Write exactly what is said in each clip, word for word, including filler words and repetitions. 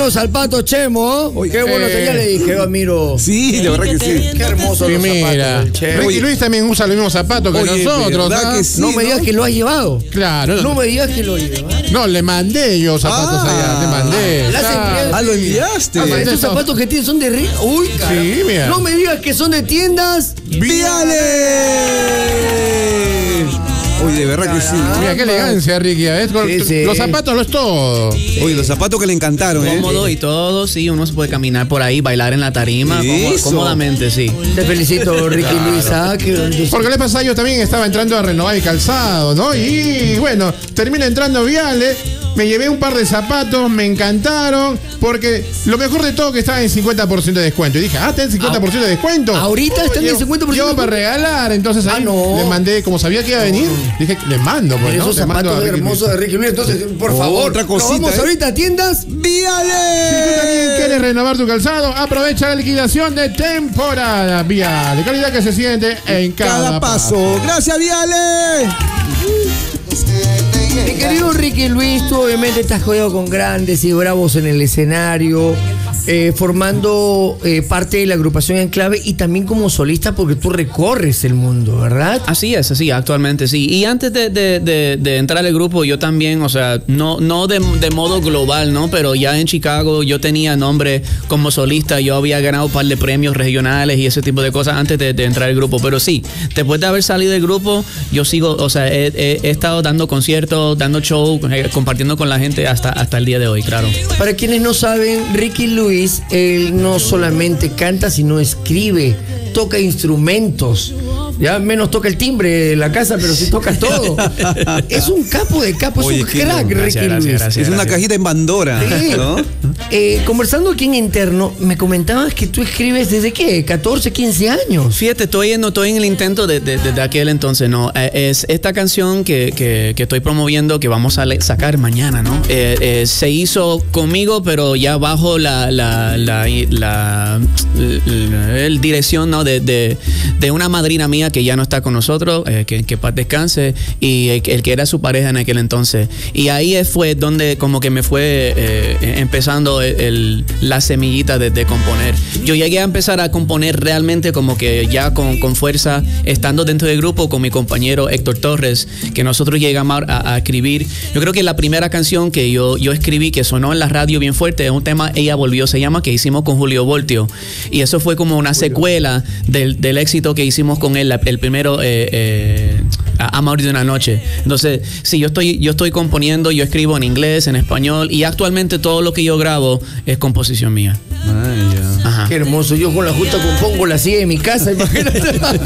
los zapatos, Chemo. Oye, qué bueno, eh, ya le dije, yo admiro. Sí, de verdad que sí. Qué hermoso sí, los mira. zapatos, Chemo. Ricky Luis también usa los mismos zapatos que Oye, nosotros. ¿verdad ¿ah? que sí, no me digas ¿no? que lo has llevado. Claro. No, no me digas que lo has llevado. No, le mandé yo zapatos Ah. allá, le mandé. Las claro. empresas- Ah, lo enviaste. Ah, estos zapatos que tienes son de Ricky. Uy, cara. Sí, mira. No me digas que son de tiendas. ¡Viales! Oye, de verdad que sí. Mira, qué elegancia, Ricky. ¿Ves? Con- Sí, sí. Los zapatos lo es todo. Oye, los zapatos que le encantaron, ¿eh? Cómodo y todo, sí, uno se puede caminar por ahí, bailar en la tarima, Eso. cómo- cómodamente, sí. Te felicito, Ricky Luis. Ah, que- Porque el año pasado yo también estaba entrando a renovar el calzado, ¿no? Y bueno, termina entrando Viale, me llevé un par de zapatos, me encantaron, porque lo mejor de todo que estaba en cincuenta por ciento de descuento. Y dije, ah, está en cincuenta por ciento de descuento. ¿Ahorita están en Yo- cincuenta por ciento Yo para regalar, entonces ahí Ah, no. le mandé, como sabía que iba a venir, dije, le mando, pues, Esos ¿no? Le mando zapatos a Ricky hermosos Luis. de Ricky Luis. Entonces, por Oh, favor, otra nos cosita, vamos ¿eh? ahorita a tiendas. Si tú también quieres renovar tu calzado, aprovecha la liquidación de temporada. Viale, calidad que se siente en cada, Cada paso. Gracias, Viale. Mi querido Ricky Luis, tú obviamente estás jodido con grandes y bravos en el escenario, eh, formando eh, parte de la agrupación Enclave y también como solista porque tú recorres el mundo, ¿verdad? Así es, así, actualmente sí. Y antes de, de, de, de entrar al grupo, yo también, o sea, no, no de, de modo global, ¿no? Pero ya en Chicago yo tenía nombre como solista, yo había ganado un par de premios regionales y ese tipo de cosas antes de, de entrar al grupo. Pero sí, después de haber salido del grupo, yo sigo, o sea, he, he, he estado dando conciertos, dando show, eh, compartiendo con la gente hasta, hasta el día de hoy, claro. Para quienes no saben, Ricky Luis, él no solamente canta, sino escribe, toca instrumentos. Ya menos toca el timbre de la casa, pero sí toca todo. Es un capo de capo, Oye, es un qué crack, lindo. Ricky Gracias, Luis. gracias, gracias. Es una cajita en Pandora, Sí. ¿no? Eh, conversando aquí en interno, me comentabas que tú escribes desde qué, catorce, quince años. Fíjate, estoy en, estoy en el intento de, de, de, de aquel entonces, ¿no? Eh, es esta canción que, que, que estoy promoviendo, que vamos a le- sacar mañana, ¿no? Eh, eh, se hizo conmigo, pero ya bajo la, la, la, la, la- el dirección, ¿no? De, de, de una madrina mía que ya no está con nosotros, eh, que, que paz descanse, y el, el que era su pareja en aquel entonces. Y ahí fue donde como que me fue eh, empezando el, el- la semillita de, de componer. Yo llegué a empezar a componer realmente como que ya con, con fuerza, estando dentro del grupo con mi compañero Héctor Torres, que nosotros llegamos a, a escribir. Yo creo que la primera canción que yo, yo escribí, que sonó en la radio bien fuerte, es un tema, Ella Volvió, se llama, que hicimos con Julio Voltio. Y eso fue como una secuela del, del éxito que hicimos con él, la- el primero, eh, eh, Amor de una Noche. Entonces, sí, yo estoy, yo estoy componiendo, yo escribo en inglés, en español, y actualmente todo lo que yo grabo es composición mía. Ay, ya. Ajá. Qué hermoso, yo con la justa compongo la silla de mi casa, imagínate.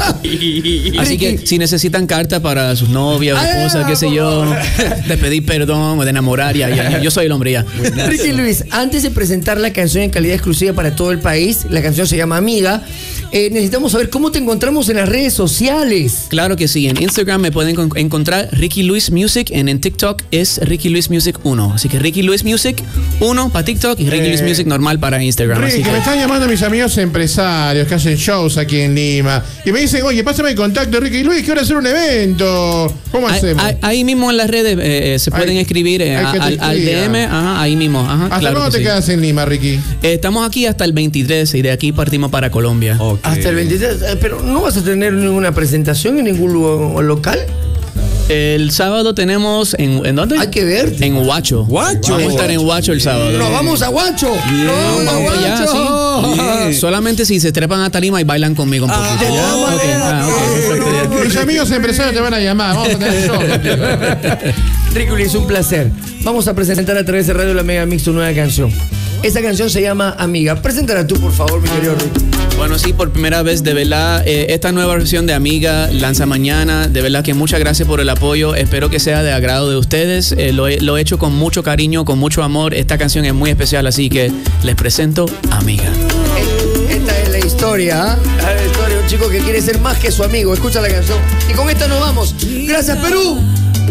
Así que si necesitan carta para sus novias, Ah, esposas, qué sé yo, de pedir perdón o de enamorar, ya, ya, yo soy el hombre ya. Ricky Luis, antes de presentar la canción en calidad exclusiva para todo el país, la canción se llama Amiga, eh, necesitamos saber cómo te encontramos en las redes sociales. Claro que sí, en Instagram me pueden con- encontrar Ricky Luis Music, en, en TikTok es Ricky Luis Music uno. Así que Ricky Luis Music uno para TikTok y Ricky Eh, Luis Music normal para Instagram. Así Ricky, que- me están llamando mis amigos empresarios que hacen shows aquí en Lima. Y me dicen, oye, pásame el contacto de Ricky Luis, quiero hacer un evento. ¿Cómo Ahí, hacemos? ahí- ahí mismo en las redes eh, eh, se pueden Ahí- escribir eh, ahí a- que te al, al escriban. D M, ajá, ahí mismo. Ajá, ¿Hasta claro cuándo que te sí. quedas en Lima, Ricky? Eh, estamos aquí hasta el veintitrés y de aquí partimos para Colombia. Ok. Hasta el veintitrés, eh, pero ¿no vas a tener ninguna presentación en ningún lugar local? El sábado tenemos en, ¿en dónde? Hay que verte. En Huacho. Huacho. Vamos a estar en Huacho el sábado. ¡Nos vamos a Guacho! Bien. ¡Nos vamos Vamos a allá, Guacho! sí. Bien. Solamente si se trepan a tarima y bailan conmigo un Ah, poquito. ¿ya? vamos, Ok, ah, ok, vamos. perfecto, ya. Mis amigos empresarios te van a llamar. Vamos a tener show. Ricky Luis, un placer. Vamos a presentar a través de Radio La Mega Mix tu nueva canción. Esta canción se llama Amiga. Preséntala tú, por favor, mi querido Ricky. Bueno, sí, por primera vez, de verdad, eh, esta nueva versión de Amiga lanza mañana. De verdad que muchas gracias por el apoyo. Espero que sea de agrado de ustedes. Eh, lo, he, lo he hecho con mucho cariño, con mucho amor. Esta canción es muy especial, así que les presento Amiga. Esta es la historia, ¿ah? La historia de un chico que quiere ser más que su amigo. Escucha la canción. Y con esta nos vamos. Gracias, Perú.